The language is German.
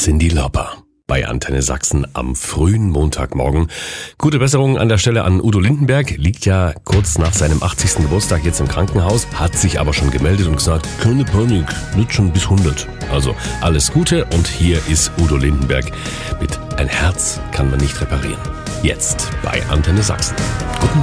Cyndi Lauper bei Antenne Sachsen am frühen Montagmorgen. Gute Besserung an der Stelle an Udo Lindenberg, liegt ja kurz nach seinem 80. Geburtstag jetzt im Krankenhaus, hat sich aber schon gemeldet und gesagt, keine Panik, nicht schon bis 100. Also alles Gute und hier ist Udo Lindenberg mit Ein Herz kann man nicht reparieren. Jetzt bei Antenne Sachsen. Guten Morgen.